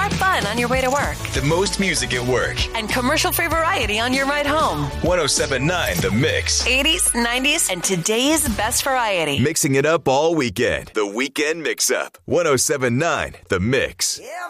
more fun on your way to work. The most music at work. And commercial-free variety on your ride home. 107.9 The Mix. 80s, 90s, and today's best variety. Mixing it up all weekend. The Weekend Mix-Up. 107.9 The Mix. Yeah.